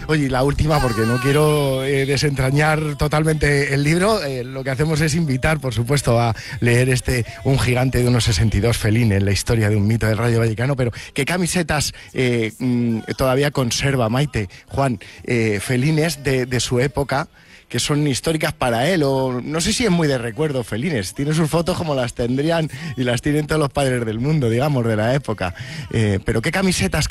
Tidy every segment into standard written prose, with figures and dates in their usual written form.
Oye, la última, porque no quiero desentrañar totalmente el libro, lo que hacemos es invitar, por supuesto, a leer Un gigante de 1,62, Fellini, en la historia de un mito del Rayo Vallecano, pero ¿qué camisetas todavía conserva Maite, Juan, Fellini de su época, que son históricas para él? O no sé si es muy de recuerdo Fellini, tiene sus fotos como las tendrían y las tienen todos los padres del mundo, digamos, de la época, pero ¿qué camisetas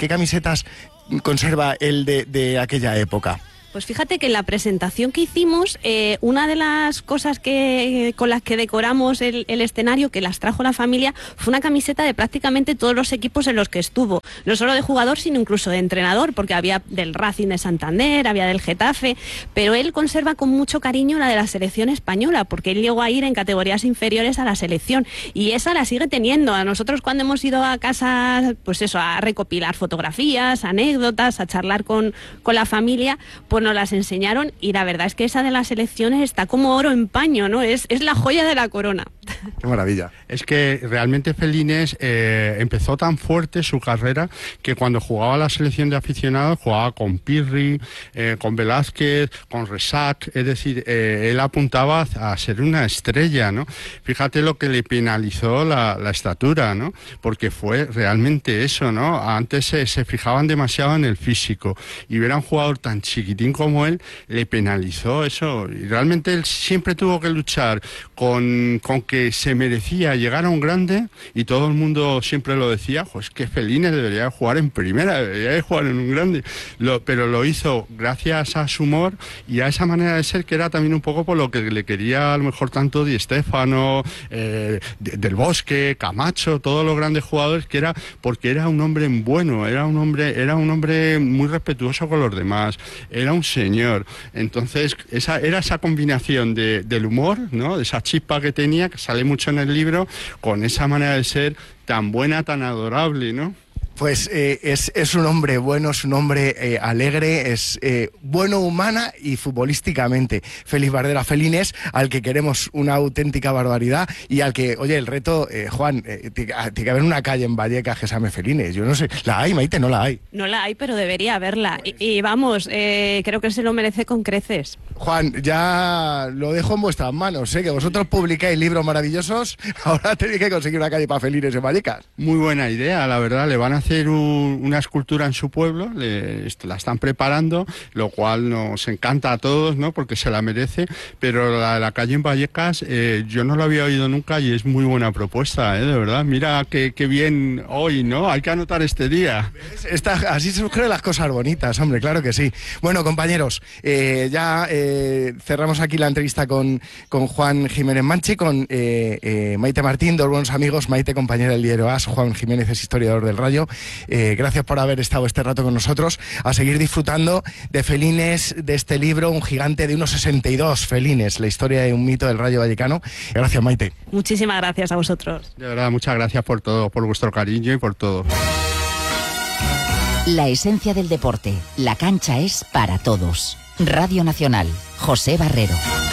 conserva él de aquella época? Pues fíjate que en la presentación que hicimos, una de las cosas con las que decoramos el escenario, que las trajo la familia, fue una camiseta de prácticamente todos los equipos en los que estuvo. No solo de jugador, sino incluso de entrenador, porque había del Racing de Santander, había del Getafe, pero él conserva con mucho cariño la de la selección española, porque él llegó a ir en categorías inferiores a la selección, y esa la sigue teniendo. A nosotros, cuando hemos ido a casa, pues eso, a recopilar fotografías, anécdotas, a charlar con la familia, pues nos las enseñaron, y la verdad es que esa de las selecciones está como oro en paño, ¿no? Es la joya de la corona. Qué maravilla. Es que realmente Fellini empezó tan fuerte su carrera que cuando jugaba la selección de aficionados jugaba con Pirri, con Velázquez, con Resac, es decir, él apuntaba a ser una estrella, ¿no? Fíjate lo que le penalizó la estatura, ¿no? Porque fue realmente eso, ¿no? Antes se fijaban demasiado en el físico, y ver a un jugador tan chiquitín como él le penalizó eso, y realmente él siempre tuvo que luchar con que se merecía llegar a un grande, y todo el mundo siempre lo decía, pues que Fellini debería jugar en primera, debería jugar en un grande, pero lo hizo gracias a su humor y a esa manera de ser, que era también un poco por lo que le quería a lo mejor tanto Di Stéfano, Del Bosque, Camacho, todos los grandes jugadores, que era porque era un hombre bueno, era un hombre muy respetuoso con los demás, era un señor. Entonces era esa combinación del humor, ¿no? De esa chispa que tenía, que sale mucho en el libro, con esa manera de ser tan buena, tan adorable, ¿no? Pues es un hombre bueno, es un hombre alegre, es bueno humana y futbolísticamente. Félix Bardera Fellini, al que queremos una auténtica barbaridad, y al que, oye, el reto, Juan, tiene que haber una calle en Vallecas que se llame Fellini. Yo no sé, ¿la hay, Maite? No la hay. No la hay, pero debería haberla. Y vamos, creo que se lo merece con creces. Juan, ya lo dejo en vuestras manos, que vosotros publicáis libros maravillosos, ahora tenéis que conseguir una calle para Fellini en Vallecas. Muy buena idea, la verdad. Le van a hacer una escultura en su pueblo, la están preparando, lo cual nos encanta a todos, ¿no? Porque se la merece, pero la calle en Vallecas yo no la había oído nunca, y es muy buena propuesta, de verdad. Mira qué bien hoy, ¿no? Hay que anotar este día. Así se creen las cosas bonitas, hombre, claro que sí. Bueno, compañeros, ya cerramos aquí la entrevista con Juan Jiménez Manchi, con Maite Martín, dos buenos amigos. Maite, compañera del diario AS, Juan Jiménez es historiador del Rayo. Gracias por haber estado este rato con nosotros, a seguir disfrutando de Fellini, de este libro, Un gigante de 1,62, Fellini, la historia de un mito del Rayo Vallecano. Gracias, Maite. Muchísimas gracias a vosotros. De verdad, muchas gracias por todo, por vuestro cariño y por todo. La esencia del deporte, la cancha es para todos. Radio Nacional, José Barrero.